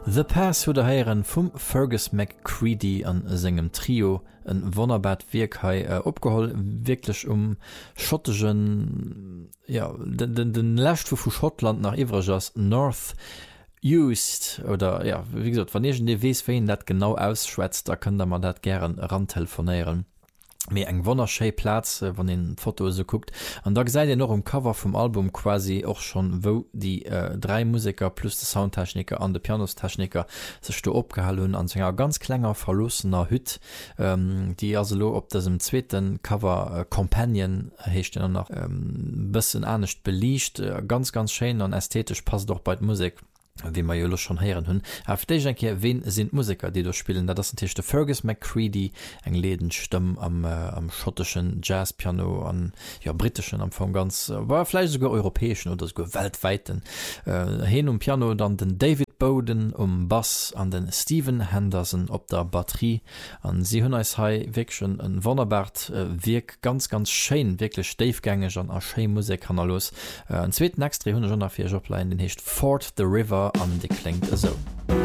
The Pass hu der heieren vum Fergus McCready an segem Trio en wonnerbart Wirkhai opgeholl wirklich schottischen den Lächt vu Schottland nach Iwergers North East oder ja wie gesagt wann de wees fein dat genau ausschwätzt, da kann man dat gern rantelefonieren. Mir eng wonnersche Platz wann den Foto so guckt an da seid ihr noch im Cover vom Album quasi auch schon wo die drei Musiker plus de Soundtechniker an de Pianostechniker sech do opgehalten an senger ganz klenger verlossener Hüt die also op das im zweiten Cover Companion hecht noch bisschen ernstcht belicht ganz schön und ästhetisch passt doch bei Musik wie man jo schon heieren hunn. Auf déke wen sind Musiker, die durchspielen, da das der Fergus McCready eng Ledenstimm am schottischen Jazzpiano an britischen am Anfang ganz war vielleicht sogar europäischen oder sogar weltweiten hin Piano, dann den David Bowden Bass an den Stephen Henderson op der Batterie an sie hun weg schon en Wonnerbart wirk ganz schön wirklich Stavegänge an Musik kann los en zweiten extra 100 den hecht Fort the River an die klingt so.